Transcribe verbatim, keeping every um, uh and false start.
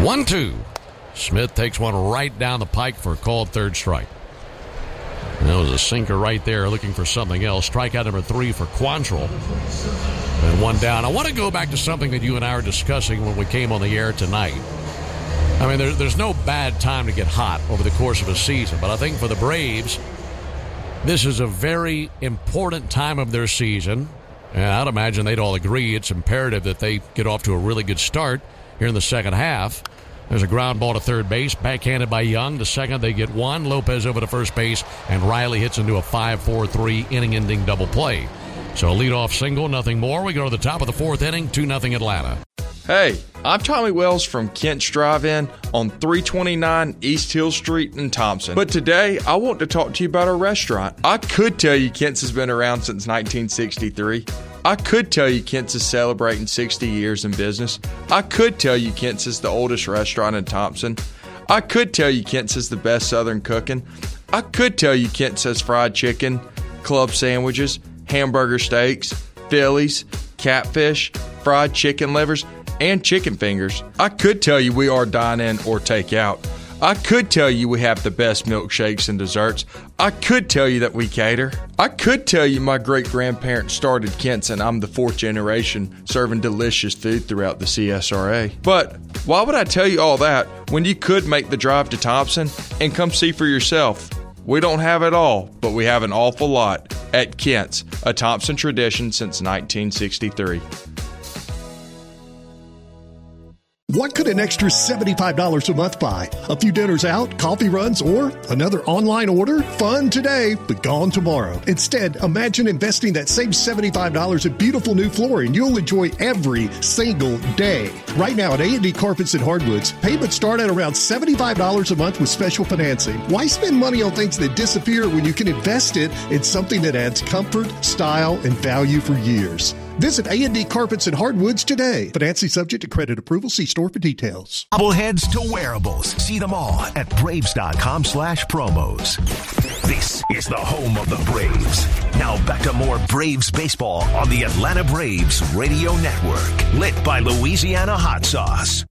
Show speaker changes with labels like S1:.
S1: one two. Smith takes one right down the pike for a called third strike. That was a sinker right there, looking for something else. Strikeout number three for Quantrill. And one down. I want to go back to something that you and I were discussing when we came on the air tonight. I mean, there, there's no bad time to get hot over the course of a season, but I think for the Braves, this is a very important time of their season. And I'd imagine they'd all agree it's imperative that they get off to a really good start here in the second half. There's a ground ball to third base, backhanded by Young. The second, they get one. Lopez over to first base, and Riley hits into a five four three inning-ending double play. So a leadoff single, nothing more. We go to the top of the fourth inning, two nothing Atlanta.
S2: Hey, I'm Tommy Wells from Kent's Drive-In on three twenty-nine East Hill Street in Thompson. But today, I want to talk to you about our restaurant. I could tell you Kent's has been around since nineteen sixty-three. I could tell you Kent's is celebrating sixty years in business. I could tell you Kent's is the oldest restaurant in Thompson. I could tell you Kent's is the best Southern cooking. I could tell you Kent's has fried chicken, club sandwiches, hamburger steaks, Phillies, catfish, fried chicken livers, and chicken fingers. I could tell you we are dine-in or take-out. I could tell you we have the best milkshakes and desserts. I could tell you that we cater. I could tell you my great-grandparents started Kent's and I'm the fourth generation serving delicious food throughout the C S R A. But why would I tell you all that when you could make the drive to Thompson and come see for yourself? We don't have it all, but we have an awful lot at Kent's, a Thompson tradition since nineteen sixty-three.
S3: What could an extra seventy-five dollars a month buy? A few dinners out, coffee runs, or another online order? Fun today, but gone tomorrow. Instead, imagine investing that same seventy-five dollars in beautiful new flooring you'll enjoy every single day. Right now at A and D Carpets and Hardwoods, payments start at around seventy-five dollars a month with special financing. Why spend money on things that disappear when you can invest it in something that adds comfort, style, and value for years? Visit A and D Carpets and Hardwoods today. Financing subject to credit approval. See store for details.
S4: Bobbleheads to wearables. See them all at Braves.com slash promos. This is the home of the Braves. Now back to more Braves baseball on the Atlanta Braves Radio Network. Lit by Louisiana Hot Sauce.